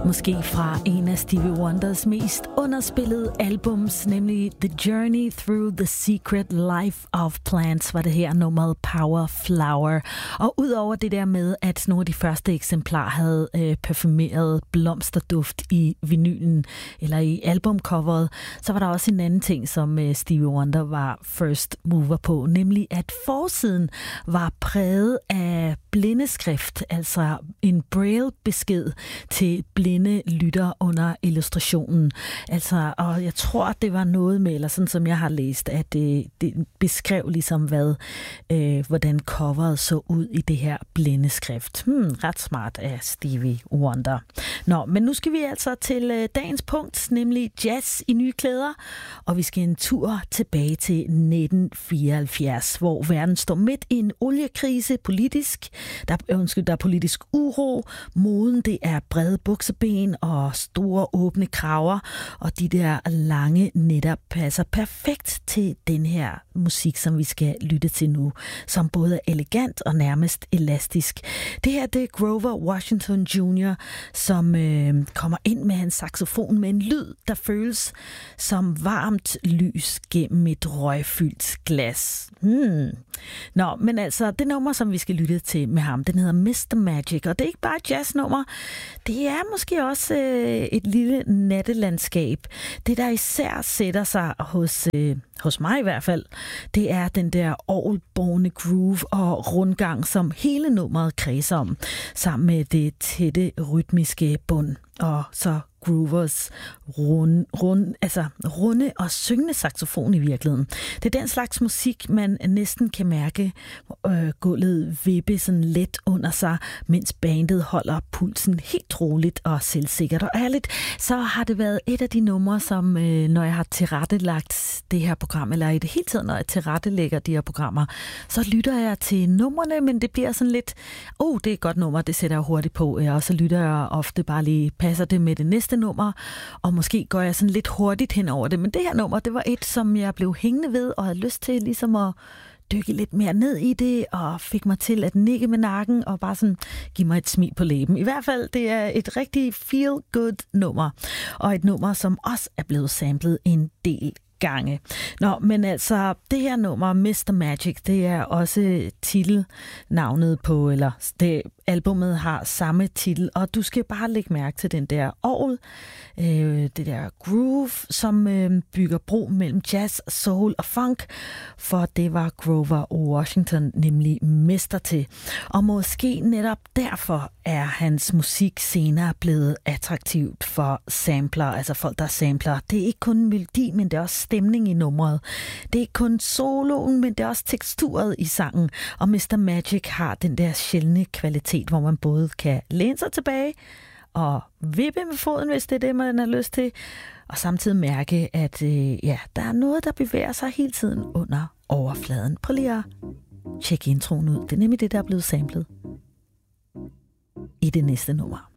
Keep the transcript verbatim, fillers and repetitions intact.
Måske fra en af Stevie Wonders mest underspillede albums, nemlig The Journey Through the Secret Life of Plants, var det her nummeret Power Flower. Og udover det der med, at nogle af de første eksemplarer havde øh, parfumeret blomsterduft i vinylen eller i albumcoveret, så var der også en anden ting, som øh, Stevie Wonder var first mover på, nemlig at forsiden var præget af blindeskrift, altså en braille-besked til blinde lytter under illustrationen. Altså, og jeg tror, det var noget med, eller sådan som jeg har læst, at det, det beskrev ligesom, hvad, øh, hvordan coveret så ud i det her blindeskrift. Hmm, ret smart af Stevie Wonder. Nå, men nu skal vi altså til øh, dagens punkt, nemlig jazz i nye klæder, og vi skal en tur tilbage til nitten fireoghalvfjerds, hvor verden står midt i en oliekrise politisk. Der, undskyld, der er politisk uro. Moden, det er brede bukseben og store åbne kraver, og de der lange netter passer perfekt til den her musik, som vi skal lytte til nu, som både er elegant og nærmest elastisk. Det her, det er Grover Washington junior, som øh, kommer ind med hans saxofon med en lyd, der føles som varmt lys gennem et røgfyldt glas. Hmm. Nå, men altså, det nummer, som vi skal lytte til med ham, den hedder mister Magic, og det er ikke bare et jazznummer, det er måske også øh, et lille nattelandskab. Det, der især sætter sig hos, øh, hos mig i hvert fald, det er den der orgelbårne groove og rundgang, som hele nummeret kredser om, sammen med det tætte rytmiske bund. Og så Groovers rund, rund, altså runde og syngende saxofon i virkeligheden. Det er den slags musik, man næsten kan mærke øh, gulvet vippe sådan let under sig, mens bandet holder pulsen helt roligt og selvsikkert og ærligt. Så har det været et af de numre, som øh, når jeg har tilrettelagt det her program, eller i det hele taget, når jeg tilrettelægger de her programmer, så lytter jeg til numrene, men det bliver sådan lidt, oh, det er et godt nummer, det sætter jeg hurtigt på, og så lytter jeg ofte bare lige, passer det med det næste nummer, og måske går jeg sådan lidt hurtigt hen over det. Men det her nummer, det var et, som jeg blev hængende ved, og havde lyst til ligesom at dykke lidt mere ned i det, og fik mig til at nikke med nakken, og bare sådan give mig et smil på læben. I hvert fald, det er et rigtig feel-good nummer, og et nummer, som også er blevet samlet en del gange. Nå, men altså, det her nummer, mister Magic, det er også titelnavnet på, eller det, albumet har samme titel, og du skal bare lægge mærke til den der orgel, øh, det der groove, som øh, bygger bro mellem jazz, soul og funk, for det var Grover Washington nemlig mester til. Og måske netop derfor er hans musik senere blevet attraktivt for sampler, altså folk, der sampler. Det er ikke kun melodi, men det er også stemning i nummeret. Det er ikke kun soloen, men det er også teksturet i sangen. Og mister Magic har den der sjældne kvalitet, hvor man både kan læne sig tilbage og vippe med foden, hvis det er det, man har lyst til, og samtidig mærke, at øh, ja, der er noget, der bevæger sig hele tiden under overfladen. Prøv lige at tjekke introen ud. Det er nemlig det, der er blevet samlet i det næste nummer.